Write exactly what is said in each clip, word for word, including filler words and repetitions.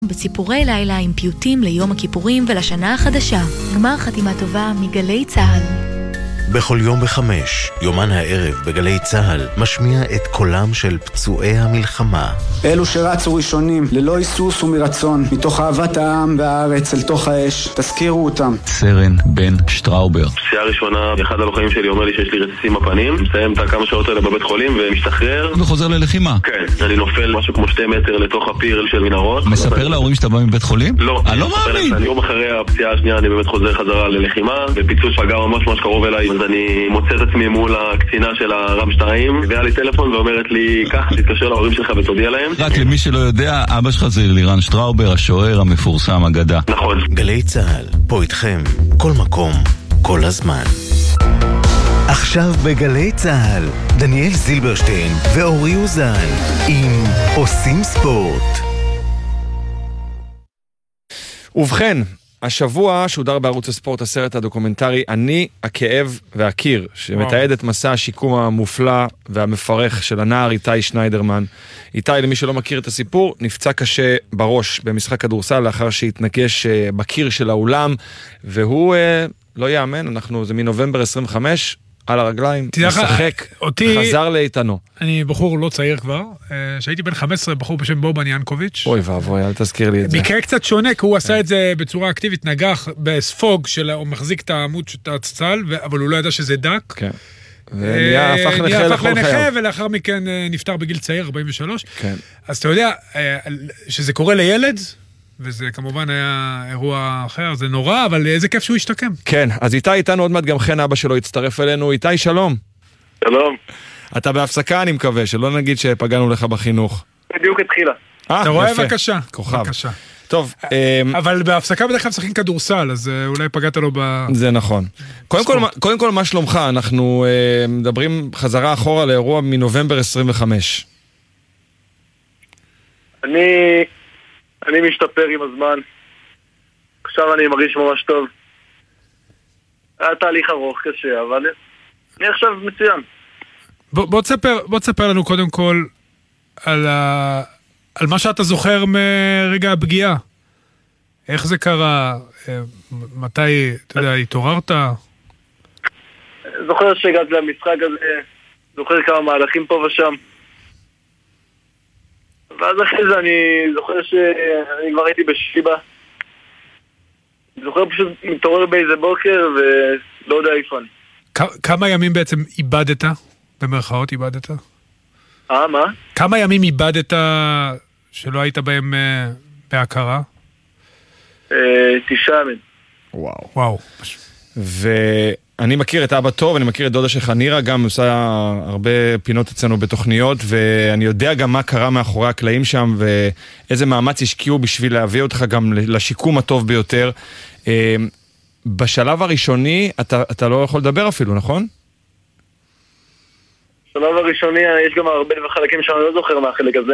בציפורי לילה עם פיוטים ליום הכיפורים ולשנה החדשה. גמר חתימה טובה מגלי צהל. בכל יום בחמש, יומן הערב בגלי צהל משמיע את קולם של פצועי המלחמה. אלו שרצו ראשונים, ללא היסוס ומרצון, מתוך אהבת העם והארץ אל תוך האש, תזכירו אותם. סרן בן שטראובר. פציעה ראשונה, אחד הלוחמים שלי אומר לי שיש לי רסיסים בפנים, מסיים את הכמה שעות האלה בבית חולים ומשתחרר. וחוזר ללחימה. כן, אני נופל משהו כמו שתי מטר לתוך הפיר של מנהרות. מספר להורים שאתה בא מבית חולים? לא. אני לא מאמין. יום אחרי הפציעה השנייה אני באמת חוזר חזרה ללחימה, ופיצוץ פגע ממש ממש קרוב אליי. אז אני מוצא את עצמי מול הקצינה של הרם שתיים, והיה לי טלפון ואומרת לי, כך, תתקשר להורים שלך ותודיע להם. רק למי שלא יודע, אבא שלך זה לירן שטראובר, השוער המפורסם אגדה. נכון. גלי צהל, פה איתכם, כל מקום, כל הזמן. עכשיו בגלי צהל, דניאל זילברשטיין ואורי אוזן עם עושים ספורט. ובכן, השבוע שודר בערוץ הספורט הסרט הדוקומנטרי אני, הכאב והקיר, שמתעד את מסע השיקום המופלא והמפרך של הנער איתי שניידרמן. איתי, למי שלא מכיר את הסיפור, נפצע קשה בראש במשחק כדורסל לאחר שהתנגש בקיר של האולם, והוא לא יאמן, אנחנו, זה מנובמבר עשרים וחמש, על הרגליים, משחק, אותי, חזר לאיתנו. אני בחור לא צעיר כבר, שהייתי בן חמש עשרה, בחור בשם בובן ינקוביץ'. אוי ואבוי, אל תזכיר לי את זה. מקרה קצת שונה, כי הוא עשה את זה בצורה אקטיבית, נגח בספוג, הוא מחזיק את העמוד של הצצל, אבל הוא לא ידע שזה דק. כן. ונהיה הפך נכה לכל חייו. ולאחר מכן נפטר בגיל צעיר, ארבעים ושלוש. כן. אז אתה יודע, שזה קורה לילד, וזה כמובן היה אירוע אחר, זה נורא, אבל איזה כיף שהוא ישתקם. כן, אז איתי איתנו עוד מעט, גם חן אבא שלו יצטרף אלינו. איתי, שלום. שלום. אתה בהפסקה, אני מקווה, שלא נגיד שפגענו לך בחינוך. בדיוק התחילה. אתה רואה? בבקשה. כוכב. בבקשה. טוב. אבל בהפסקה בדרך כלל משחקים כדורסל, אז אולי פגעת לו ב... זה נכון. קודם כל, קודם כל, מה שלומך? אנחנו מדברים חזרה אחורה לאירוע מנובמבר עשרים וחמש. אני... אני משתפר עם הזמן. עכשיו אני מרגיש ממש טוב. היה תהליך ארוך קשה, אבל אני עכשיו מצוין. בוא, בוא תספר, בוא תספר לנו קודם כל על, ה... על מה שאתה זוכר מרגע הפגיעה. איך זה קרה? מתי, אתה יודע, התעוררת? זוכר שהגעתי למשחק הזה, זוכר כמה מהלכים פה ושם. ואז אחרי זה אני זוכר שאני כבר הייתי בשיבה. אני זוכר פשוט מתעורר באיזה בוקר ולא יודע איפה אני. כמה ימים בעצם איבדת? במרכאות איבדת? אה, מה? כמה ימים איבדת שלא היית בהם בהכרה? תשעה ימים. וואו. וואו. ואני מכיר את אבא טוב, אני מכיר את דודה שלך נירה, גם עושה הרבה פינות אצלנו בתוכניות, ואני יודע גם מה קרה מאחורי הקלעים שם, ואיזה מאמץ השקיעו בשביל להביא אותך גם לשיקום הטוב ביותר. בשלב הראשוני, אתה, אתה לא יכול לדבר אפילו, נכון? בשלב הראשוני יש גם הרבה חלקים שאני לא זוכר מהחלק הזה.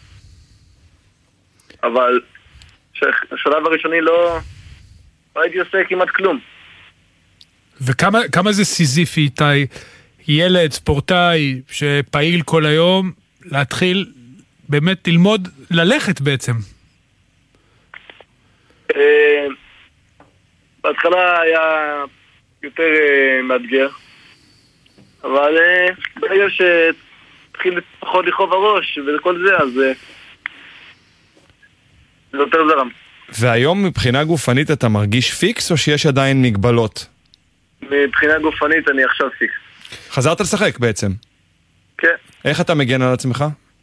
אבל בשלב הראשוני לא, לא הייתי עושה כמעט כלום. וכמה כמה זה סיזיפי, איתי, ילד, ספורטאי, שפעיל כל היום, להתחיל באמת ללמוד, ללכת בעצם? בהתחלה היה יותר מאתגר, אבל ברגע שהתחיל פחות לכאוב הראש וכל זה, אז זה יותר זרם. והיום מבחינה גופנית אתה מרגיש פיקס או שיש עדיין מגבלות? מבחינה גופנית אני עכשיו פיקס. חזרת לשחק בעצם? כן. איך אתה מגן על עצמך?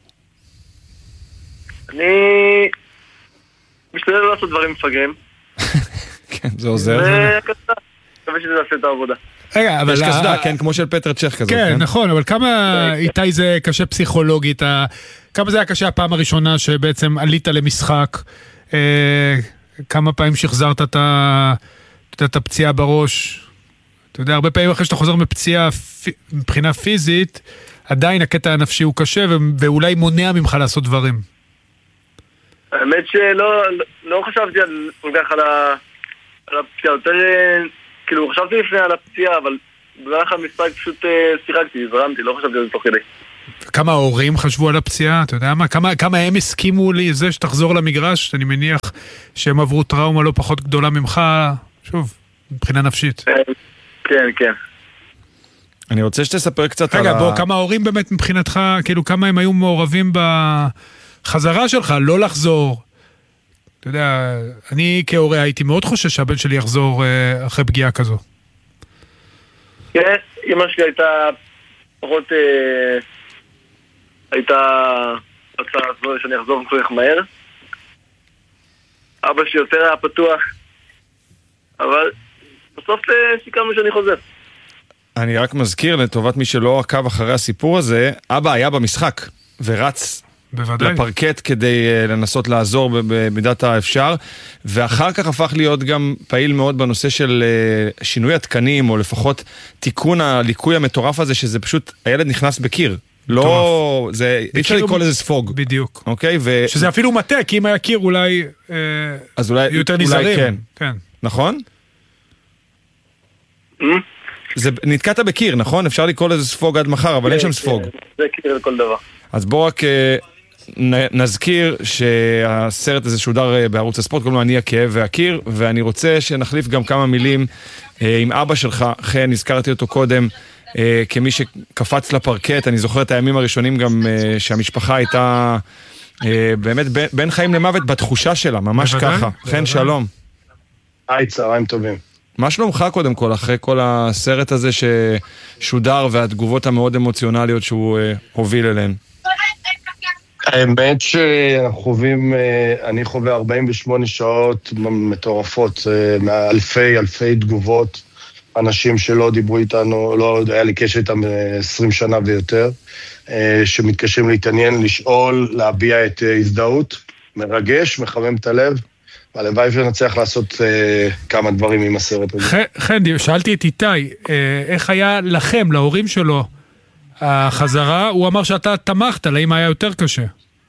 אני משתדל לעשות דברים מפגרים. כן, זה עוזר. וקסדה. מקווה שזה יעשה את העבודה. רגע, אבל... יש קסדה, כן, כמו של פטר צ'ך כזאת. כן, נכון, אבל כמה איתי זה קשה פסיכולוגית? כמה זה היה קשה הפעם הראשונה שבעצם עלית למשחק? כמה פעמים שחזרת את הפציעה בראש? אתה יודע, הרבה פעמים אחרי שאתה חוזר מפציעה מבחינה פיזית, עדיין הקטע הנפשי הוא קשה, ואולי מונע ממך לעשות דברים. האמת שלא לא חשבתי כל כך על הפציעה, יותר, כאילו חשבתי לפני על הפציעה, אבל במהלך המשחק פשוט שיחקתי, זרמתי, לא חשבתי על זה תוך כדי. כמה ההורים חשבו על הפציעה, אתה יודע מה? כמה, כמה הם הסכימו לי זה שתחזור למגרש, אני מניח שהם עברו טראומה לא פחות גדולה ממך, שוב, מבחינה נפשית. כן, כן. אני רוצה שתספר קצת על ה... רגע, בוא, כמה ההורים באמת מבחינתך, כאילו כמה הם היו מעורבים בחזרה שלך, לא לחזור. אתה יודע, אני כהורה הייתי מאוד חושש שהבן שלי יחזור אחרי פגיעה כזו. כן, אמא שלי הייתה פחות... הייתה רצה שאני אחזור כל כך מהר. אבא שלי יותר היה פתוח, אבל בסוף סיכמנו שאני חוזר. אני רק מזכיר לטובת מי שלא עקב אחרי הסיפור הזה, אבא היה במשחק ורץ בוודאי. לפרקט כדי לנסות לעזור במידת האפשר, ואחר כך הפך להיות גם פעיל מאוד בנושא של שינוי התקנים, או לפחות תיקון הליקוי המטורף הזה, שזה פשוט, הילד נכנס בקיר. לא, זה, אי אפשר לקרוא לזה ספוג. בדיוק. אוקיי? ו... שזה אפילו מטה, כי אם היה קיר אולי, אז אולי, יותר אולי נזהרים. כן. כן. נכון? זה, נתקעת בקיר, נכון? אפשר לקרוא לזה ספוג עד מחר, אבל אין שם ספוג. זה קיר לכל דבר. אז בואו רק נזכיר שהסרט הזה שודר בערוץ הספורט, קוראים לו אני הכאב והקיר, ואני רוצה שנחליף גם כמה מילים עם אבא שלך, חן, הזכרתי אותו קודם, כמי שקפץ לפרקט, אני זוכר את הימים הראשונים גם שהמשפחה הייתה באמת בין חיים למוות בתחושה שלה, ממש ככה. חן, שלום. היי, צהריים טובים. מה שלומך קודם כל, אחרי כל הסרט הזה ששודר והתגובות המאוד אמוציונליות שהוא הוביל אליהן? האמת שאנחנו חווים, אני חווה ארבעים ושמונה שעות מטורפות, מאלפי אלפי תגובות, אנשים שלא דיברו איתנו, לא היה לי קשר איתם עשרים שנה ויותר, שמתקשרים להתעניין, לשאול, להביע את הזדהות, מרגש, מחמם את הלב, הלוואי ונצליח לעשות כמה דברים עם הסרט הזה. חן, שאלתי את איתי, איך היה לכם, להורים שלו, החזרה? הוא אמר שאתה תמכת, לאמא היה יותר קשה.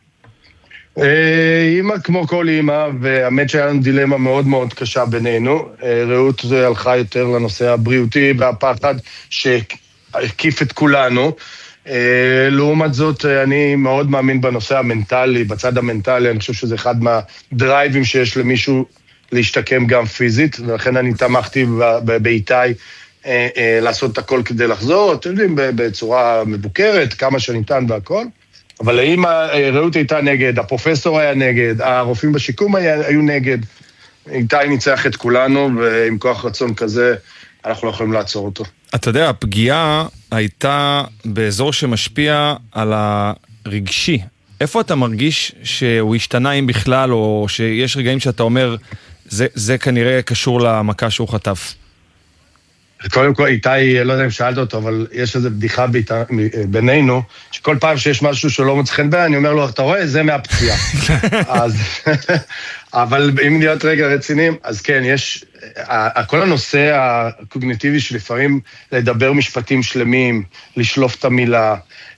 אמא כמו כל אמא, והאמת שהיה לנו דילמה מאוד מאוד קשה בינינו. רעות הלכה יותר לנושא הבריאותי והפחד שהקיף את כולנו. לעומת זאת, אני מאוד מאמין בנושא המנטלי, בצד המנטלי, אני חושב שזה אחד מהדרייבים שיש למישהו להשתקם גם פיזית, ולכן אני תמכתי באיתי לעשות את הכל כדי לחזור, אתם יודעים, בצורה מבוקרת, כמה שניתן והכל. אבל האמא, רעות הייתה נגד, הפרופסור היה נגד, הרופאים בשיקום היו נגד, איתי ניצח את כולנו, ועם כוח רצון כזה, אנחנו לא יכולים לעצור אותו. אתה יודע, הפגיעה הייתה באזור שמשפיע על הרגשי. איפה אתה מרגיש שהוא השתנה אם בכלל, או שיש רגעים שאתה אומר, זה, זה כנראה קשור למכה שהוא חטף? קודם כל, איתי, לא יודע אם שאלת אותו, אבל יש איזו בדיחה בינינו, שכל פעם שיש משהו שלא מוצא חן בה, אני אומר לו, אתה רואה, זה מהפציעה. אז, אבל אם להיות רגע רציניים, אז כן, יש, כל הנושא הקוגניטיבי שלפעמים לדבר משפטים שלמים, לשלוף את המילה,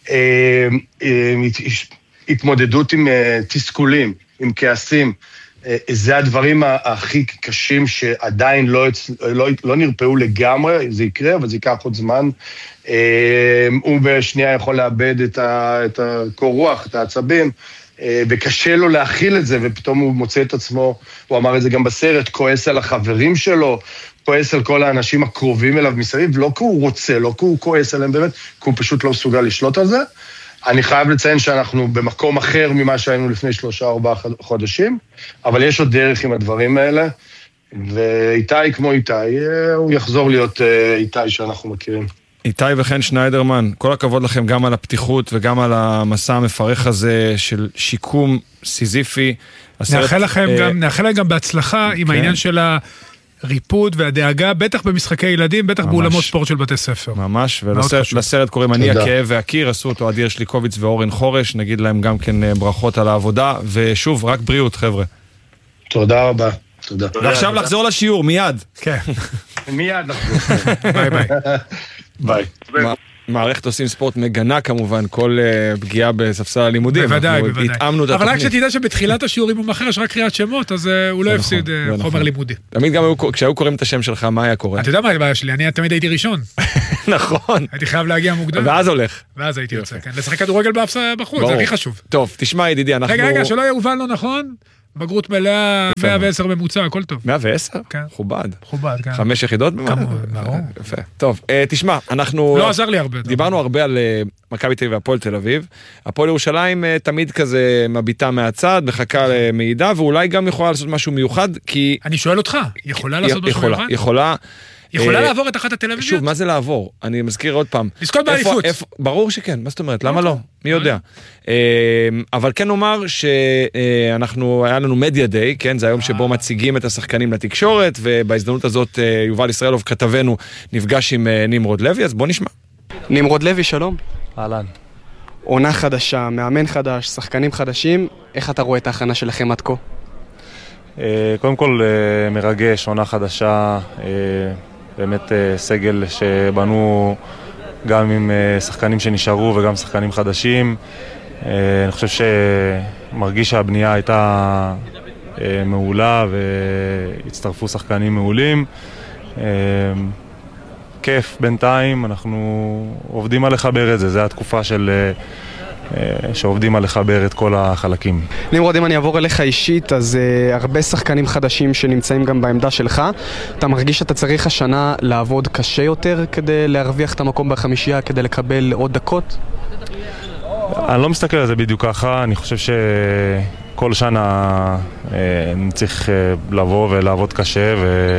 התמודדות עם תסכולים, עם כעסים, זה הדברים הכי קשים שעדיין לא, לא, לא נרפאו לגמרי, זה יקרה, אבל זה ייקח עוד זמן. הוא בשנייה יכול לאבד את, ה, את הקור רוח, את העצבים, וקשה לו להכיל את זה, ופתאום הוא מוצא את עצמו, הוא אמר את זה גם בסרט, כועס על החברים שלו, כועס על כל האנשים הקרובים אליו מסביב, לא כי הוא רוצה, לא כי הוא כועס עליהם באמת, כי הוא פשוט לא מסוגל לשלוט על זה. אני חייב לציין שאנחנו במקום אחר ממה שהיינו לפני שלושה או ארבעה חודשים, אבל יש עוד דרך עם הדברים האלה, ואיתי כמו איתי, הוא יחזור להיות איתי שאנחנו מכירים. איתי וחן שניידרמן, כל הכבוד לכם גם על הפתיחות וגם על המסע המפרך הזה של שיקום סיזיפי. נאחל לכם גם, נאחל לכם גם בהצלחה עם העניין של הריפוד והדאגה, בטח במשחקי ילדים, בטח באולמות ספורט של בתי ספר. ממש, ולסרט קוראים אני הכאב והקיר, עשו אותו אדיר שליקוביץ ואורן חורש, נגיד להם גם כן ברכות על העבודה, ושוב, רק בריאות חבר'ה. תודה רבה. תודה. ועכשיו לחזור לשיעור, מיד. כן. מיד לחזור. ביי ביי. ביי. מערכת עושים ספורט מגנה כמובן כל uh, פגיעה בספסל הלימודים. בוודאי, בוודאי. התאמנו את אבל התוכנית. רק שתדע שבתחילת השיעורים הוא מחר יש רק קריאת שמות, אז uh, הוא לא הפסיד uh, חומר לימודי. תמיד גם כשהיו קוראים את השם שלך, מה היה קורה? אתה יודע מה הבעיה שלי? אני תמיד הייתי ראשון. נכון. הייתי חייב להגיע מוקדם. ואז הולך. ואז הייתי יוצא, כן. לשחק כדורגל בחוץ, זה הכי חשוב. טוב, תשמע ידידי, אנחנו... רגע, רגע, שלא יובן לא נכון. בגרות מלאה, מאה ועשר ממוצע, הכל טוב. מאה ועשר? כן. חובד. חובד, כן. חמש יחידות? כמובן, ברור. יפה. טוב, תשמע, אנחנו... לא עזר לי הרבה. דיברנו הרבה על מכבי תל אביב והפועל תל אביב. הפועל ירושלים תמיד כזה מביטה מהצד, מחכה למידע, ואולי גם יכולה לעשות משהו מיוחד, כי... אני שואל אותך, יכולה לעשות משהו מיוחד? יכולה. יכולה לעבור את אחת הטלוויזיות? שוב, מה זה לעבור? אני מזכיר עוד פעם. לזכות באליפות. ברור שכן, מה זאת אומרת? למה לא? מי יודע? אבל כן נאמר שאנחנו, היה לנו מדיה דיי, כן? זה היום שבו מציגים את השחקנים לתקשורת, ובהזדמנות הזאת יובל ישראלוב כתבנו נפגש עם נמרוד לוי, אז בוא נשמע. נמרוד לוי, שלום. אהלן. עונה חדשה, מאמן חדש, שחקנים חדשים, איך אתה רואה את ההכנה שלכם עד כה? קודם כל מרגש, עונה חדשה, באמת סגל שבנו גם עם שחקנים שנשארו וגם שחקנים חדשים. אני חושב שמרגיש שהבנייה הייתה מעולה והצטרפו שחקנים מעולים. כיף בינתיים, אנחנו עובדים על לחבר את זה, זו התקופה של... שעובדים על לחבר את כל החלקים. נמרוד, אם אני אעבור אליך אישית, אז uh, הרבה שחקנים חדשים שנמצאים גם בעמדה שלך. אתה מרגיש שאתה צריך השנה לעבוד קשה יותר כדי להרוויח את המקום בחמישייה, כדי לקבל עוד דקות? אני לא מסתכל על זה בדיוק ככה, אני חושב שכל שנה uh, צריך uh, לבוא ולעבוד קשה,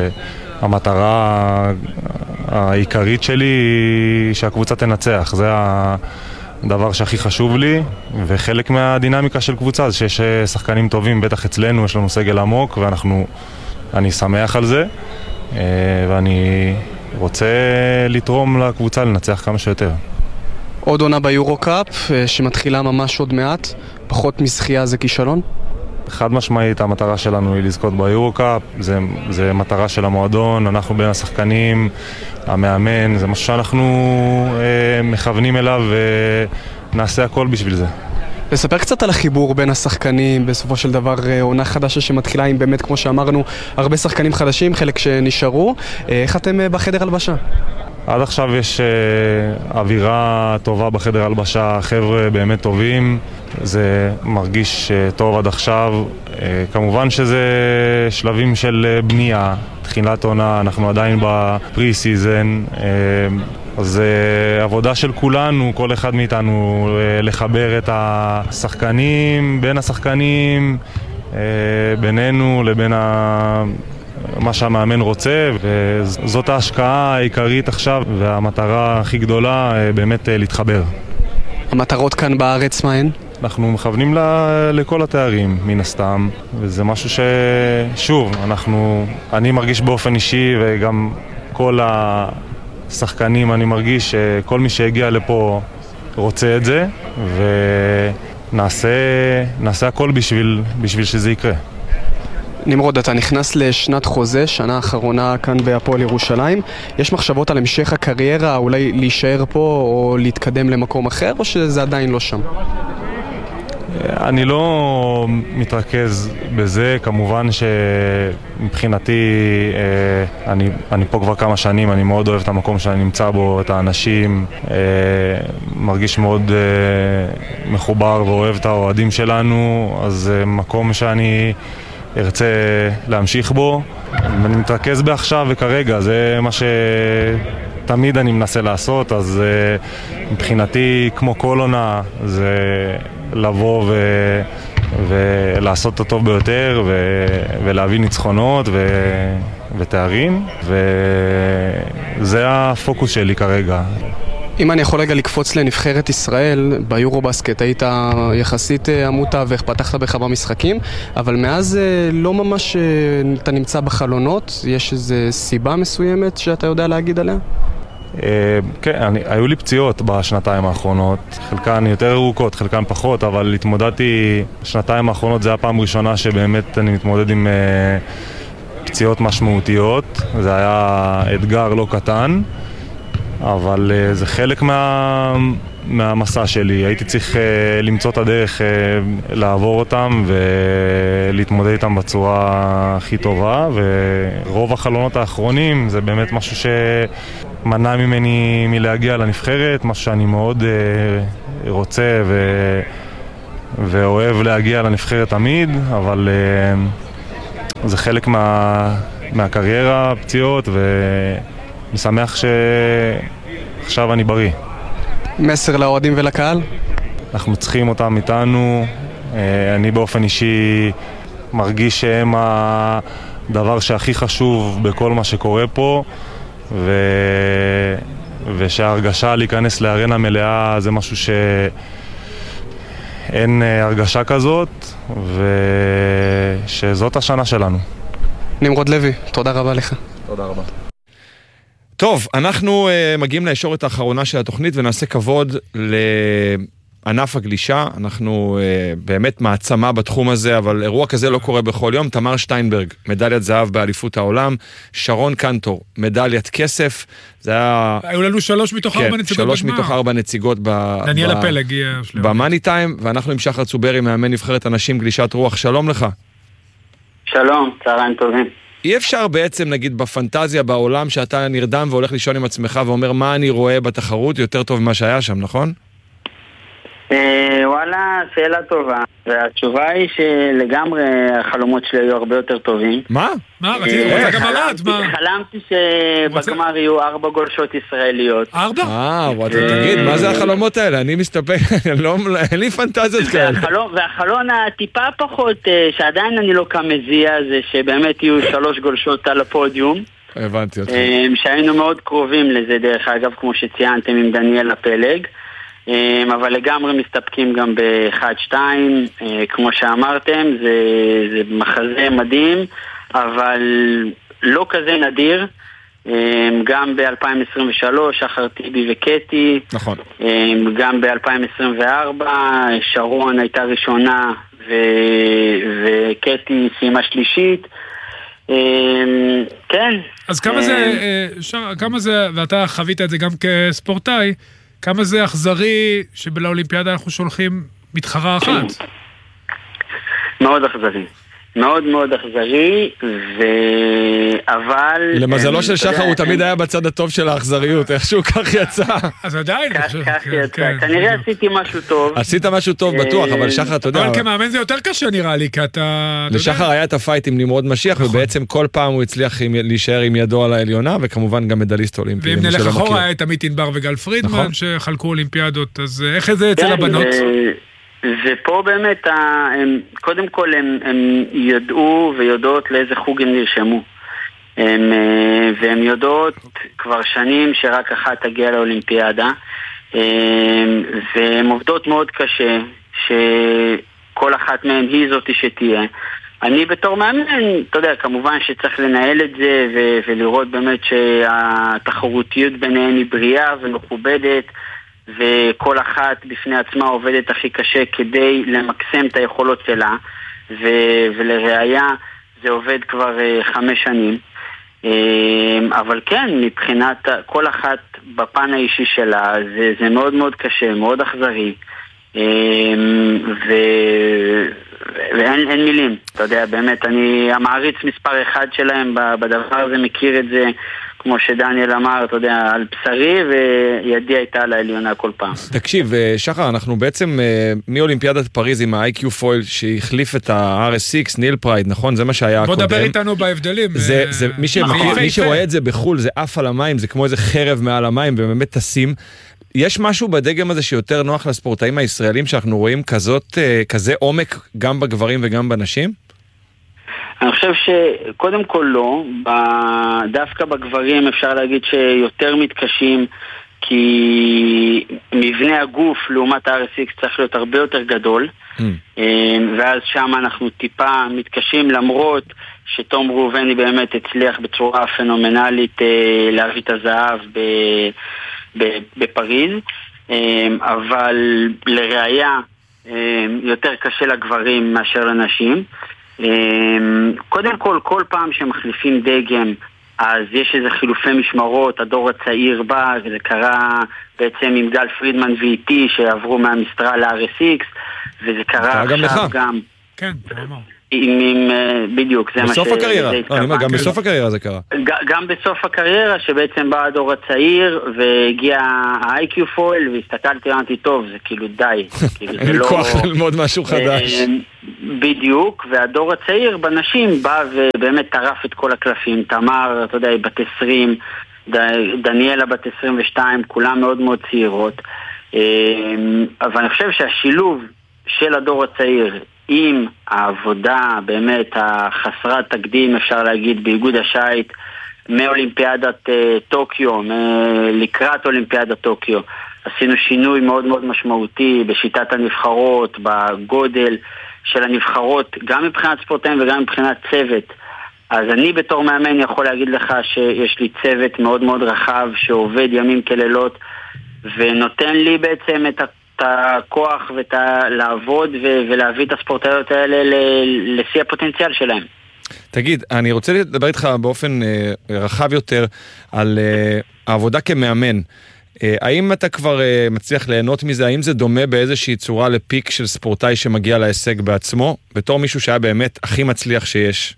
והמטרה העיקרית שלי היא שהקבוצה תנצח. זה ה... דבר שהכי חשוב לי, וחלק מהדינמיקה של קבוצה זה שיש שחקנים טובים, בטח אצלנו יש לנו סגל עמוק, ואנחנו, אני שמח על זה, ואני רוצה לתרום לקבוצה לנצח כמה שיותר. עוד עונה ביורו-קאפ, שמתחילה ממש עוד מעט, פחות מזכייה זה כישלון? חד משמעית, המטרה שלנו היא לזכות ביורו-קאפ, זה, זה מטרה של המועדון, אנחנו בין השחקנים, המאמן, זה משהו שאנחנו אה, מכוונים אליו ונעשה הכל בשביל זה. לספר קצת על החיבור בין השחקנים, בסופו של דבר עונה חדשה שמתחילה עם באמת, כמו שאמרנו, הרבה שחקנים חדשים, חלק שנשארו. איך אתם בחדר הלבשה? עד עכשיו יש אה, אווירה טובה בחדר הלבשה, חבר'ה באמת טובים, זה מרגיש אה, טוב עד עכשיו. אה, כמובן שזה שלבים של אה, בנייה, תחילת עונה, אנחנו עדיין בפרי סיזן, אה, אז זה עבודה של כולנו, כל אחד מאיתנו, אה, לחבר את השחקנים, בין השחקנים, אה, בינינו לבין ה... מה שהמאמן רוצה, וזאת ההשקעה העיקרית עכשיו, והמטרה הכי גדולה באמת להתחבר. המטרות כאן בארץ מה הן? אנחנו מכוונים לכל התארים, מן הסתם, וזה משהו ששוב, אנחנו, אני מרגיש באופן אישי, וגם כל השחקנים, אני מרגיש שכל מי שהגיע לפה רוצה את זה, ונעשה נעשה הכל בשביל, בשביל שזה יקרה. נמרוד, אתה נכנס לשנת חוזה, שנה האחרונה כאן בהפועל ירושלים. יש מחשבות על המשך הקריירה, אולי להישאר פה או להתקדם למקום אחר, או שזה עדיין לא שם? אני לא מתרכז בזה, כמובן שמבחינתי אני, אני פה כבר כמה שנים, אני מאוד אוהב את המקום שאני נמצא בו, את האנשים, מרגיש מאוד מחובר ואוהב את האוהדים שלנו, אז מקום שאני ארצה להמשיך בו, ואני מתרכז בעכשיו וכרגע, זה מה שתמיד אני מנסה לעשות, אז מבחינתי כמו כל עונה זה לבוא ו... ולעשות את הטוב ביותר ו... ולהביא ניצחונות ו... ותארים, וזה הפוקוס שלי כרגע. אם אני יכול רגע לקפוץ לנבחרת ישראל, ביורו-בסקט היית יחסית עמותה ופתחת בך במשחקים, אבל מאז לא ממש אתה נמצא בחלונות, יש איזו סיבה מסוימת שאתה יודע להגיד עליה? כן, אני, היו לי פציעות בשנתיים האחרונות, חלקן יותר ארוכות, חלקן פחות, אבל התמודדתי, שנתיים האחרונות זה הפעם הראשונה שבאמת אני מתמודד עם פציעות משמעותיות, זה היה אתגר לא קטן. אבל uh, זה חלק מה, מהמסע שלי. הייתי צריך uh, למצוא את הדרך uh, לעבור אותם ולהתמודד איתם בצורה הכי טובה, ורוב החלונות האחרונים זה באמת משהו שמנע ממני מלהגיע לנבחרת, משהו שאני מאוד uh, רוצה ו... ואוהב להגיע לנבחרת תמיד, אבל uh, זה חלק מה... מהקריירה, פציעות, ואני שמח שעכשיו אני בריא. מסר לאוהדים ולקהל? אנחנו צריכים אותם איתנו. אני באופן אישי מרגיש שהם הדבר שהכי חשוב בכל מה שקורה פה, ו... ושההרגשה להיכנס לארנה מלאה זה משהו שאין הרגשה כזאת, ושזאת השנה שלנו. נמרוד לוי, תודה רבה לך. תודה רבה. טוב, אנחנו uh, מגיעים לישורת האחרונה של התוכנית ונעשה כבוד לענף הגלישה. אנחנו uh, באמת מעצמה בתחום הזה, אבל אירוע כזה לא קורה בכל יום. תמר שטיינברג, מדליית זהב באליפות העולם. שרון קנטור, מדליית כסף. זה היה... היו לנו שלוש מתוך כן, ארבע נציגות בגמר. שלוש מתוך ארבע נציגות ב... דניאל ב... הפלג. במאני טיים, ואנחנו עם שחר צוברי, מאמן נבחרת אנשים גלישת רוח. שלום לך. שלום, צהריים טובים. אי אפשר בעצם, נגיד, בפנטזיה בעולם שאתה נרדם והולך לישון עם עצמך ואומר מה אני רואה בתחרות יותר טוב ממה שהיה שם, נכון? וואלה, שאלה טובה. והתשובה היא שלגמרי החלומות שלי היו הרבה יותר טובים. מה? מה? רציתי רוצה גם עלת, מה? חלמתי שבגמר יהיו ארבע גולשות ישראליות. ארבע? אה, תגיד, מה זה החלומות האלה? אני מסתפק, אין לי פנטזיות כאלה. והחלון הטיפה פחות, שעדיין אני לא כמזיע, זה שבאמת יהיו שלוש גולשות על הפודיום. הבנתי אותך. שהיינו מאוד קרובים לזה, דרך אגב, כמו שציינתם עם דניאל הפלג. אבל לגמרי מסתפקים גם ב-אחת שתיים, כמו שאמרתם, זה, זה מחזה מדהים, אבל לא כזה נדיר. גם ב-אלפיים עשרים ושלוש, שחר טיבי וקטי. נכון. גם ב-אלפיים עשרים וארבע, שרון הייתה ראשונה ו... וקטי סיימה שלישית. כן. אז כמה זה, כמה זה, ואתה חווית את זה גם כספורטאי, כמה זה אכזרי שבלאולימפיאדה אנחנו שולחים מתחרה אחת? מאוד אכזרי. מאוד מאוד אכזרי, ו... אבל... למזלו של שחר הוא תמיד היה בצד הטוב של האכזריות, איכשהו כך יצא. אז עדיין... כך יצא, כנראה עשיתי משהו טוב. עשית משהו טוב בטוח, אבל שחר, אתה יודע... אבל כמאמן זה יותר קשה נראה לי, כי אתה... לשחר היה את הפייט עם נמרוד משיח, ובעצם כל פעם הוא הצליח להישאר עם ידו על העליונה, וכמובן גם מדליסט אולימפי. ואם נלך אחורה, היה את עמית ענבר וגל פרידמן, שחלקו אולימפיאדות, אז איך זה אצל הבנות? ופה באמת, הם, קודם כל הם, הם ידעו ויודעות לאיזה חוג הם נרשמו. הם, והם יודעות כבר שנים שרק אחת תגיע לאולימפיאדה. והן עובדות מאוד קשה, שכל אחת מהן היא זאתי שתהיה. אני בתור מאמן, אתה יודע, כמובן שצריך לנהל את זה ו- ולראות באמת שהתחרותיות ביניהן היא בריאה ומכובדת, וכל אחת בפני עצמה עובדת הכי קשה כדי למקסם את היכולות שלה, ו- ולראיה זה עובד כבר uh, חמש שנים. Uh, אבל כן, מבחינת כל אחת בפן האישי שלה, זה, זה מאוד מאוד קשה, מאוד אכזרי. Uh, ו- ואין אין מילים, אתה יודע, באמת, אני המעריץ מספר אחד שלהם בדבר הזה, מכיר את זה, כמו שדניאל אמר, אתה יודע, על בשרי, וידי הייתה על העליונה כל פעם. תקשיב, שחר, אנחנו בעצם מאולימפיאדת פריז עם ה-איי קיו Foil שהחליף את ה-אר אס סיקס, ניל פרייד, נכון? זה מה שהיה הקודם. בוא דבר איתנו בהבדלים. זה, זה, מי, שמכיר, מי שרואה את זה בחול, זה אף על המים, זה כמו איזה חרב מעל המים, ובאמת טסים. יש משהו בדגם הזה שיותר נוח לספורטאים הישראלים, שאנחנו רואים כזאת, כזה עומק גם בגברים וגם בנשים? אני חושב שקודם כל לא, דווקא בגברים אפשר להגיד שיותר מתקשים, כי מבנה הגוף לעומת ה-אר אס סיקס צריך להיות הרבה יותר גדול, mm. ואז שם אנחנו טיפה מתקשים, למרות שתום ראובני באמת הצליח בצורה פנומנלית להביא את הזהב בפריז, אבל לראיה יותר קשה לגברים מאשר לנשים. קודם כל, כל פעם שמחליפים דגם, אז יש איזה חילופי משמרות, הדור הצעיר בא, וזה קרה בעצם עם גל פרידמן ואיתי שעברו מהמסטרה ל-אר אס איקס, וזה קרה גם עכשיו לך. גם... כן, אמר. עם, עם, בדיוק, זה מה ש... בסוף הקריירה, לא, אני אומר, גם בסוף הקריירה זה קרה. גם בסוף הקריירה, שבעצם בא הדור הצעיר, והגיע ה-איי קיו פויל, והסתכלתי, אמרתי, טוב, זה כאילו די. אין לי כוח ללמוד משהו חדש. בדיוק, והדור הצעיר בנשים בא ובאמת טרף את כל הקלפים. תמר, אתה יודע, בת עשרים, דניאלה בת עשרים ושתיים, כולם מאוד מאוד צעירות. אבל אני חושב שהשילוב של הדור הצעיר, עם העבודה באמת החסרת תקדים, אפשר להגיד, באיגוד השייט, מאולימפיאדת טוקיו, לקראת אולימפיאדת טוקיו, עשינו שינוי מאוד מאוד משמעותי בשיטת הנבחרות, בגודל של הנבחרות, גם מבחינת ספורטאים וגם מבחינת צוות. אז אני בתור מאמן יכול להגיד לך שיש לי צוות מאוד מאוד רחב שעובד ימים כלילות, ונותן לי בעצם את הכוח ואת ה... לעבוד ו... ולהביא את הספורטאיות האלה ל... לשיא הפוטנציאל שלהם. תגיד, אני רוצה לדבר איתך באופן אה, רחב יותר על אה, העבודה כמאמן. אה, האם אתה כבר אה, מצליח ליהנות מזה? האם זה דומה באיזושהי צורה לפיק של ספורטאי שמגיע להישג בעצמו, בתור מישהו שהיה באמת הכי מצליח שיש?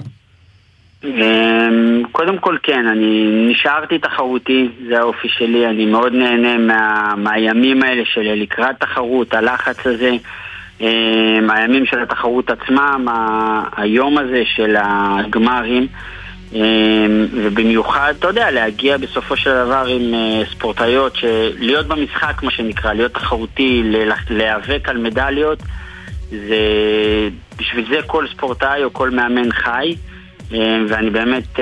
קודם כל כן, אני נשארתי תחרותי, זה האופי שלי, אני מאוד נהנה מה, מהימים האלה של לקראת תחרות, הלחץ הזה, הימים של התחרות עצמם, היום הזה של הגמרים, ובמיוחד, אתה יודע, להגיע בסופו של דבר עם ספורטאיות, להיות במשחק מה שנקרא, להיות תחרותי, להיאבק על מדליות, זה, בשביל זה כל ספורטאי או כל מאמן חי, ואני באמת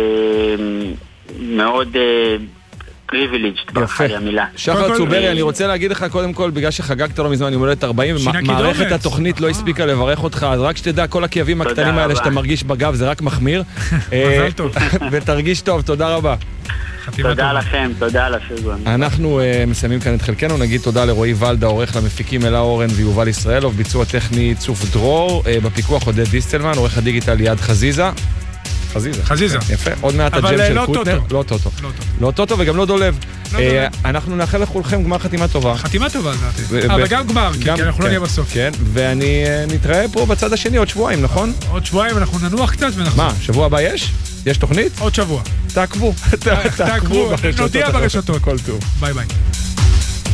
מאוד פריבילג'ד בחי המילה. שחר צוברי, אני רוצה להגיד לך קודם כל, בגלל שחגגת לו מזמן, אני מולדת ארבעים, מערכת התוכנית לא הספיקה לברך אותך, אז רק שתדע, כל הכאבים הקטנים האלה שאתה מרגיש בגב, זה רק מחמיר. מזל טוב. ותרגיש טוב, תודה רבה. תודה לכם, תודה על הפרגון. אנחנו מסיימים כאן את חלקנו, נגיד תודה לרועי ולדה, עורך למפיקים אלה אורן ויובל ישראלוב, ביצוע טכני צוף דרור, בפיקוח עודד דיסטלמן, עורך הדיגיטל יד חזיזה. חזיזה. חזיזה. יפה, עוד מעט הג'ם של קוטנר. לא טוטו. לא טוטו וגם לא דולב. אנחנו נאחל לכולכם גמר חתימה טובה. חתימה טובה, לדעתי. אבל גם גמר, כי אנחנו לא נהיה בסוף. כן, ואני נתראה פה בצד השני עוד שבועיים, נכון? עוד שבועיים, אנחנו ננוח קצת ונחזור. מה, שבוע הבא יש? יש תוכנית? עוד שבוע. תעקבו. תעקבו, נודיע ברשתות. כל טוב. ביי ביי.